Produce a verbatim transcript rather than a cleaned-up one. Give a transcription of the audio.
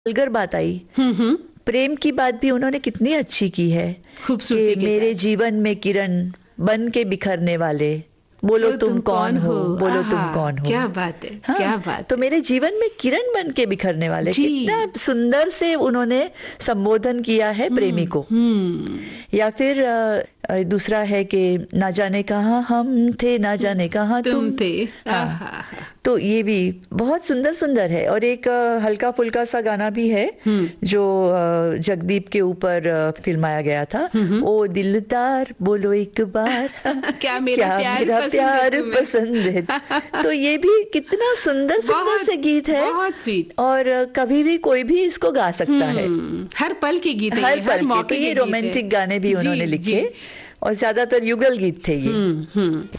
Vulgar बात आई। हम्म हम्म प्रेम की बात भी उन्होंने कितनी अच्छी की है खूबसूरती कि के मेरे साथ। जीवन में किरण बन के बिखरने वाले, बोलो बोलो तुम कौन हो, बोलो तुम आहा, कौन हो। क्या बात है, हाँ, क्या बात तो है। मेरे जीवन में किरण बन के बिखरने वाले, जी। कितना सुंदर से उन्होंने संबोधन किया है प्रेमी को। हम्म या फिर अ, अ, दूसरा है कि ना जाने कहाँ हम थे, ना जाने कहाँ तुम तुम। थे। हाँ, आहा, तो ये भी बहुत सुंदर सुंदर है। और एक अ, हल्का फुल्का सा गाना भी है जो अ, जगदीप के ऊपर अ, फिल्माया गया था। ओ दिलदार बोलो एक बार क्या मेरा क्या प्यार मेरा पसंद है प्यार तुम्हें? पसंद है। तो ये भी कितना सुंदर सुंदर बहुत से गीत है। बहुत स्वीट। और अ, कभी भी कोई भी इसको गा सकता है, हम्म हर पल के गीत है हर ये, हर पल के। तो मौके ये के गीत है। रोमांटिक गाने भी जी उन्होंने जी। लिखे और ज्यादातर युगल गीत थे ये। हम्म हम्म